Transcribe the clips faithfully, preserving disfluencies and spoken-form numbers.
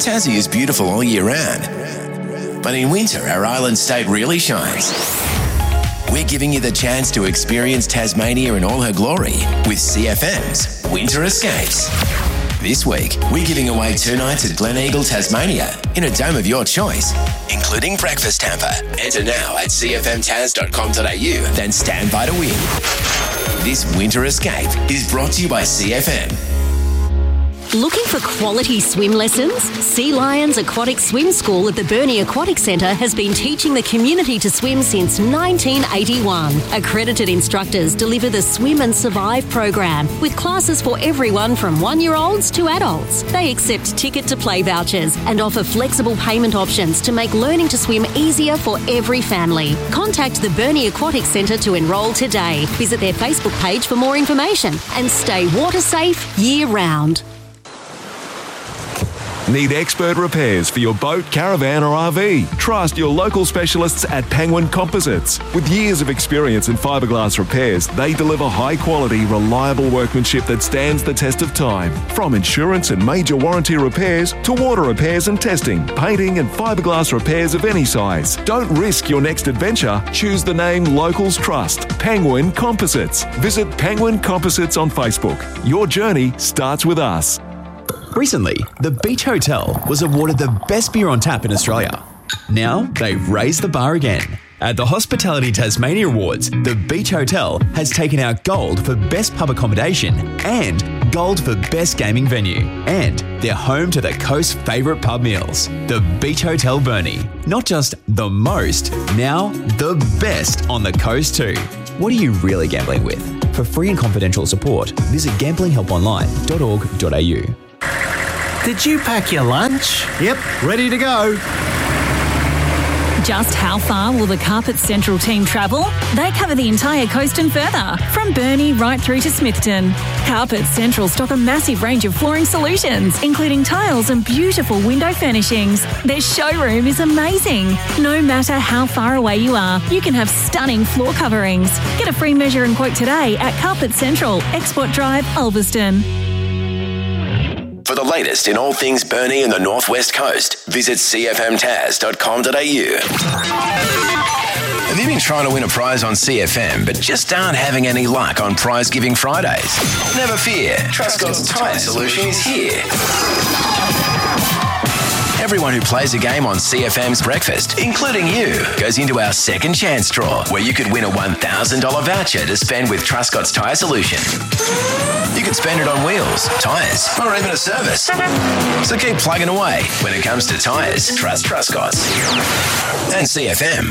Tassie is beautiful all year round, but in winter, our island state really shines. We're giving you the chance to experience Tasmania in all her glory with C F M's Winter Escapes. This week, we're giving away two nights at Gleneagle, Tasmania, in a dome of your choice, including breakfast hamper. Enter now at c f m tas dot com dot a u, then stand by to win. This Winter Escape is brought to you by C F M. Looking for quality swim lessons? Sea Lions Aquatic Swim School at the Burnie Aquatic Centre has been teaching the community to swim since nineteen eighty-one. Accredited instructors deliver the Swim and Survive program with classes for everyone from one-year-olds to adults. They accept ticket-to-play vouchers and offer flexible payment options to make learning to swim easier for every family. Contact the Burnie Aquatic Centre to enrol today. Visit their Facebook page for more information and stay water safe year-round. Need expert repairs for your boat, caravan or R V? Trust your local specialists at Penguin Composites. With years of experience in fiberglass repairs, they deliver high-quality, reliable workmanship that stands the test of time. From insurance and major warranty repairs to water repairs and testing, painting and fiberglass repairs of any size. Don't risk your next adventure. Choose the name locals trust. Penguin Composites. Visit Penguin Composites on Facebook. Your journey starts with us. Recently, the Beach Hotel was awarded the best beer on tap in Australia. Now, they've raised the bar again. At the Hospitality Tasmania Awards, the Beach Hotel has taken out gold for best pub accommodation and gold for best gaming venue. And they're home to the coast's favourite pub meals. The Beach Hotel Burnie. Not just the most, now the best on the coast too. What are you really gambling with? For free and confidential support, visit gambling help online dot org dot a u. Did you pack your lunch? Yep, ready to go. Just how far will the Carpet Central team travel? They cover the entire coast and further, from Burnie right through to Smithton. Carpet Central stock a massive range of flooring solutions, including tiles and beautiful window furnishings. Their showroom is amazing. No matter how far away you are, you can have stunning floor coverings. Get a free measure and quote today at Carpet Central, Export Drive, Ulverston. For the latest in all things Burnie and the Northwest Coast, visit c f m tas dot com dot a u. Have you been trying to win a prize on C F M but just aren't having any luck on Prize Giving Fridays? Never fear, Truscott's Tyre Solution is here. Everyone who plays a game on C F M's Breakfast, including you, goes into our second chance draw, where you could win a one thousand dollars voucher to spend with Truscott's Tyre Solution. You could spend it on wheels, tyres, or even a service. So keep plugging away. When it comes to tyres, trust Truscott's. And C F M.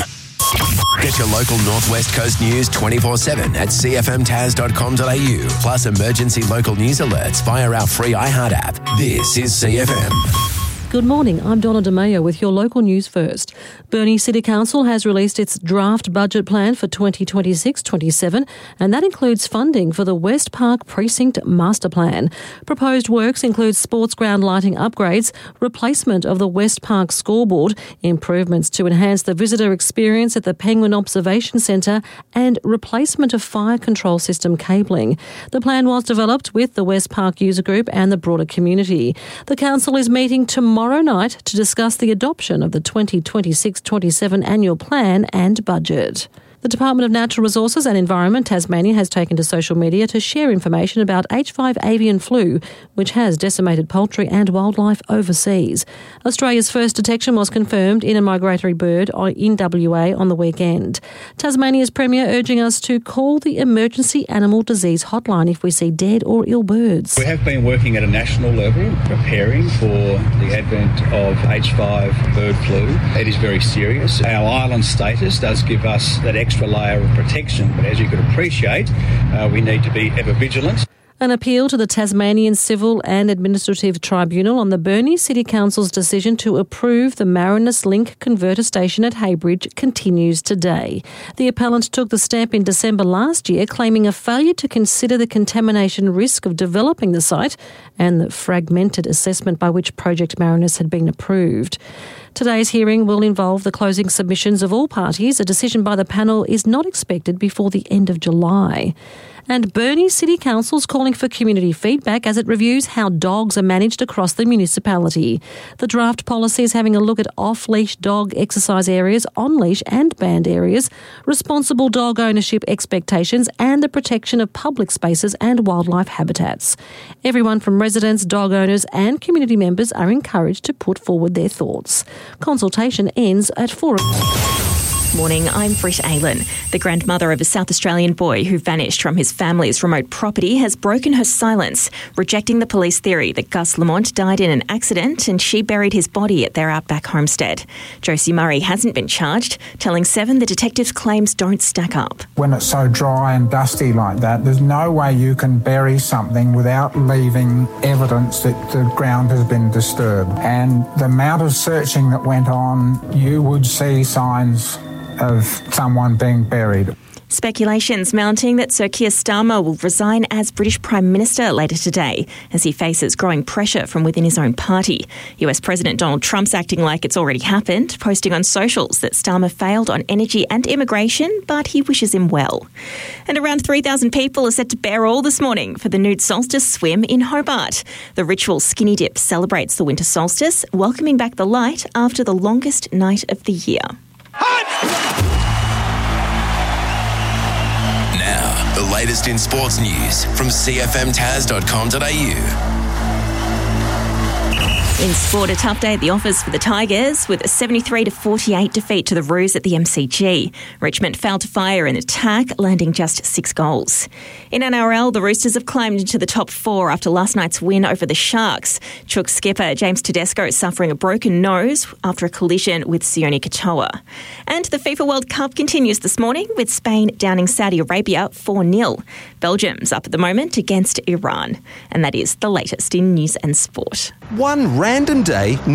Get your local Northwest Coast news twenty-four seven at c f m tas dot com dot a u, plus emergency local news alerts via our free iHeart app. This is C F M. Good morning, I'm Donna DeMayo with your local news first. Burnie City Council has released its draft budget plan for twenty twenty-six twenty-seven, and that includes funding for the West Park Precinct Master Plan. Proposed works include sports ground lighting upgrades, replacement of the West Park scoreboard, improvements to enhance the visitor experience at the Penguin Observation Centre, and replacement of fire control system cabling. The plan was developed with the West Park user group and the broader community. The council is meeting tomorrow tomorrow night to discuss the adoption of the twenty twenty-six twenty-seven annual plan and budget. The Department of Natural Resources and Environment Tasmania has taken to social media to share information about H five avian flu, which has decimated poultry and wildlife overseas. Australia's first detection was confirmed in a migratory bird in W A on the weekend. Tasmania's Premier urging us to call the Emergency Animal Disease Hotline if we see dead or ill birds. We have been working at a national level, preparing for the advent of H five bird flu. It is very serious. Our island status does give us that extra layer of protection, but as you could appreciate, uh, we need to be ever vigilant. An appeal to the Tasmanian Civil and Administrative Tribunal on the Burnie City Council's decision to approve the Marinus Link converter station at Heybridge continues today. The appellant took the step in December last year, claiming a failure to consider the contamination risk of developing the site and the fragmented assessment by which Project Marinus had been approved. Today's hearing will involve the closing submissions of all parties. A decision by the panel is not expected before the end of July. And Burnie City Council's calling for community feedback as it reviews how dogs are managed across the municipality. The draft policy is having a look at off-leash dog exercise areas, on-leash and banned areas, responsible dog ownership expectations and the protection of public spaces and wildlife habitats. Everyone from residents, dog owners and community members are encouraged to put forward their thoughts. Consultation ends at four o'clock. Morning, I'm Britt Aylen. The grandmother of a South Australian boy who vanished from his family's remote property has broken her silence, rejecting the police theory that Gus Lamont died in an accident and she buried his body at their outback homestead. Josie Murray hasn't been charged, telling Seven the detective's claims don't stack up. When it's so dry and dusty like that, there's no way you can bury something without leaving evidence that the ground has been disturbed. And the amount of searching that went on, you would see signs of someone being buried. Speculations mounting that Sir Keir Starmer will resign as British Prime Minister later today as he faces growing pressure from within his own party. U S President Donald Trump's acting like it's already happened, posting on socials that Starmer failed on energy and immigration, but he wishes him well. And around three thousand people are set to bear all this morning for the nude solstice swim in Hobart. The ritual skinny dip celebrates the winter solstice, welcoming back the light after the longest night of the year. Now, the latest in sports news from c f m taz dot com dot a u. In sport, a tough day at the office for the Tigers with a seventy-three to forty-eight defeat to the Roos at the M C G. Richmond failed to fire an attack, landing just six goals. In N R L, the Roosters have climbed into the top four after last night's win over the Sharks. Chook skipper James Tedesco suffering a broken nose after a collision with Sione Katoa. And the FIFA World Cup continues this morning with Spain downing Saudi Arabia four nil. Belgium's up at the moment against Iran. And that is the latest in news and sport. One random day